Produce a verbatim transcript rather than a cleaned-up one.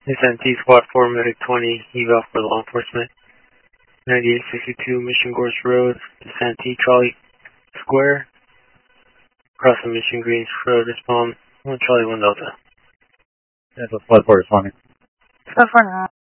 Descent Squad four, Medic twenty, eval for law enforcement. ninety-eight sixty-two Mission Gorge Road, Descent Charlie Square, across the Mission Greens Road, respond one Charlie one Delta. That's a Squad four responding. Squad four now.